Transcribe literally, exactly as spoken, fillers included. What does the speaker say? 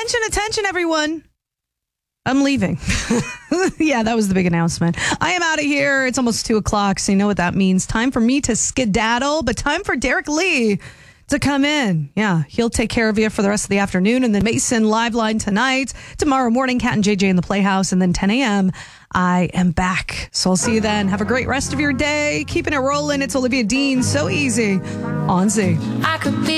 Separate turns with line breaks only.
Attention, attention, everyone. I'm leaving. Yeah, that was the big announcement. I am out of here. It's almost two o'clock, so you know what that means. Time for me to skedaddle, but time for Derek Lee to come in. Yeah, he'll take care of you for the rest of the afternoon. And then Mason live line tonight. Tomorrow morning, Kat and J J in the Playhouse. And then ten a.m., I am back. So I'll see you then. Have a great rest of your day. Keeping it rolling. It's Olivia Dean. So easy on Z.
I could be